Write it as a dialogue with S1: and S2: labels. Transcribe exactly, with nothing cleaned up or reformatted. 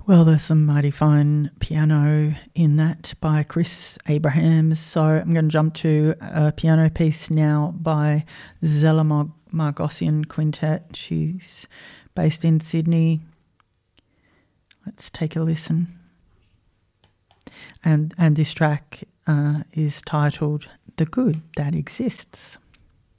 S1: Well, there's some mighty fine piano in that by Chris Abrahams. So I'm going to jump to a piano piece now by Zella Mar- Margosian Quintet. She's based in Sydney. Let's take a listen. And, and this track uh, is titled The Good That Exists.